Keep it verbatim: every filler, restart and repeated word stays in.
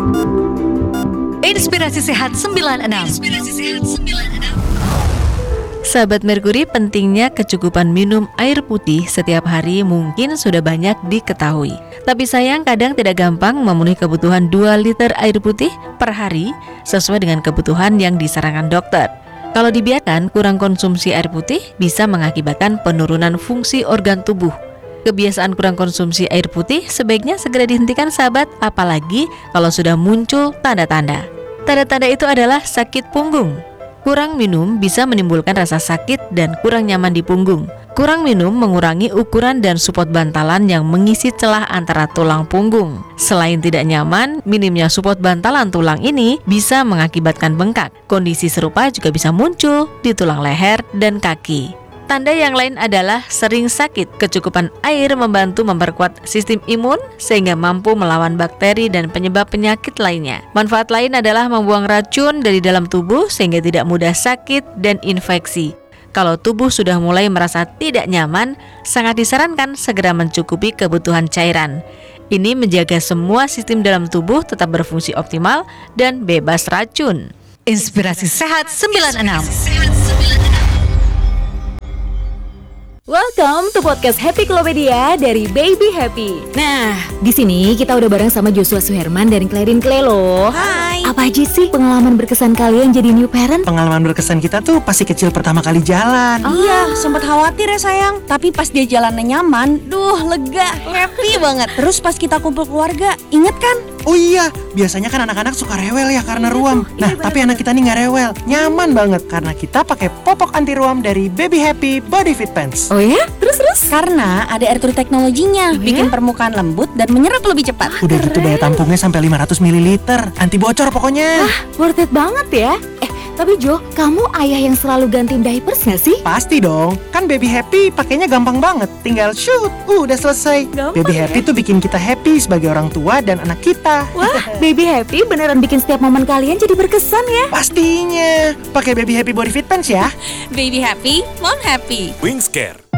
Inspirasi Sehat sembilan enam. Inspirasi Sehat sembilan enam. Sahabat Merkuri, pentingnya kecukupan minum air putih setiap hari mungkin sudah banyak diketahui. Tapi sayang kadang tidak gampang memenuhi kebutuhan dua liter air putih per hari sesuai dengan kebutuhan yang disarankan dokter. Kalau dibiarkan kurang konsumsi air putih bisa mengakibatkan penurunan fungsi organ tubuh. Kebiasaan kurang konsumsi air putih sebaiknya segera dihentikan sahabat, apalagi kalau sudah muncul tanda-tanda. Tanda-tanda itu adalah sakit punggung. Kurang minum bisa menimbulkan rasa sakit dan kurang nyaman di punggung. Kurang minum mengurangi ukuran dan support bantalan yang mengisi celah antara tulang punggung. Selain tidak nyaman, minimnya support bantalan tulang ini bisa mengakibatkan bengkak. Kondisi serupa juga bisa muncul di tulang leher dan kaki. Tanda yang lain adalah sering sakit. Kecukupan air membantu memperkuat sistem imun sehingga mampu melawan bakteri dan penyebab penyakit lainnya. Manfaat lain adalah membuang racun dari dalam tubuh sehingga tidak mudah sakit dan infeksi. Kalau tubuh sudah mulai merasa tidak nyaman, sangat disarankan segera mencukupi kebutuhan cairan. Ini menjaga semua sistem dalam tubuh tetap berfungsi optimal dan bebas racun. Inspirasi Sehat sembilan enam. Welcome to podcast Happy Klopedia dari Baby Happy. Nah, di sini kita udah bareng sama Joshua Suherman dan Clarin Clay loh. Hai. Apa aja sih pengalaman berkesan kalian jadi new parent? Pengalaman berkesan kita tuh pasti kecil pertama kali jalan. Oh. Iya, sempat khawatir ya sayang. Tapi pas dia jalannya nyaman, duh lega, happy banget. Terus pas kita kumpul keluarga, inget kan? Oh iya, biasanya kan anak-anak suka rewel ya karena ruam. Nah, Iya, tapi anak kita nih nggak rewel, nyaman banget karena kita pakai popok anti ruam dari Baby Happy Body Fit Pants. Oh ya? Terus-terus? Karena ada air true teknologinya, bikin permukaan lembut dan menyerap lebih cepat. Udah gitu daya tampungnya sampai lima ratus mililiter, anti bocor pokoknya. Worth it banget ya. Eh, tapi Jo, kamu ayah yang selalu gantiin diapers gak sih? Pasti dong, kan Baby Happy pakainya gampang banget, tinggal shoot, uh, udah selesai. Gampang Baby ya? Happy tuh bikin kita happy sebagai orang tua dan anak kita. Wah, Baby Happy beneran bikin setiap momen kalian jadi berkesan ya. Pastinya, pakai Baby Happy Body Fit Pants ya. Baby happy, mom happy. Wingscare,